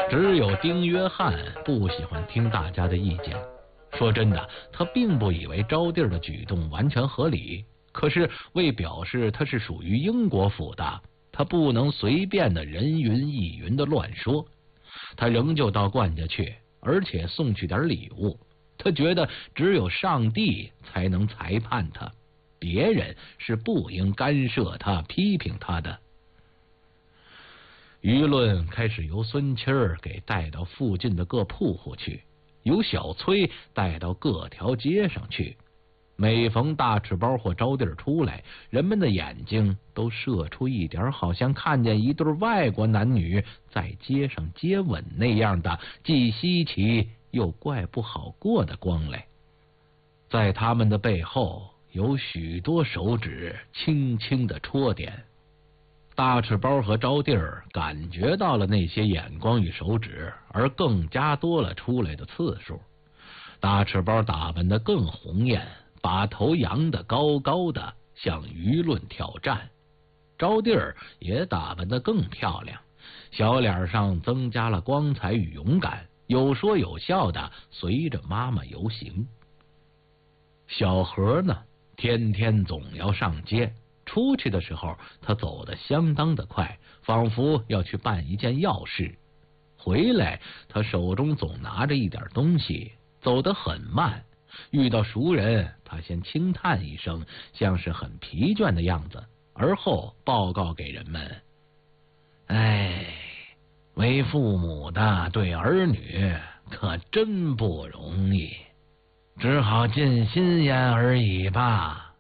只有丁约翰不喜欢听大家的意见。说真的，他并不以为招娣的举动完全合理，可是为表示他是属于英国府的，他不能随便的人云亦云的乱说。他仍旧到冠家去，而且送去点礼物。他觉得只有上帝才能裁判他，别人是不应干涉他、批评他的。舆论开始由孙七儿给带到附近的各铺户去，由小崔带到各条街上去。每逢大赤包或招娣出来，人们的眼睛都射出一点好像看见一对外国男女在街上接吻那样的既稀奇又怪不好过的光来。在他们的背后有许多手指轻轻的戳点。大赤包和招娣感觉到了那些眼光与手指，而更加多了出来的次数。大赤包打扮得更红艳，把头扬得高高的，向舆论挑战。招娣也打扮得更漂亮，小脸上增加了光彩与勇敢，有说有笑的随着妈妈游行。小何呢，天天总要上街，出去的时候他走得相当的快，仿佛要去办一件要事。回来他手中总拿着一点东西，走得很慢。遇到熟人，他先轻叹一声，像是很疲倦的样子，而后报告给人们：哎，为父母的对儿女可真不容易，只好尽心眼而已吧。